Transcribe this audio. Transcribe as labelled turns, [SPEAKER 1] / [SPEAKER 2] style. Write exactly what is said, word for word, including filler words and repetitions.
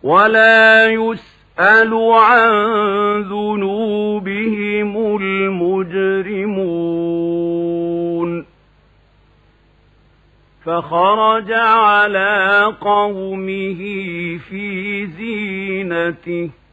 [SPEAKER 1] ولا يسأل عن ذنوبهم المجرمون فخرج على قومه في زينته